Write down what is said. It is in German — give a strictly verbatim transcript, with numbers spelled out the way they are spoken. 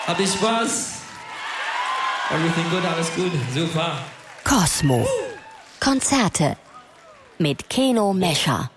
Habt ihr Spaß? Everything good, alles gut, super. Kosmo. Konzerte mit Keno Mescher.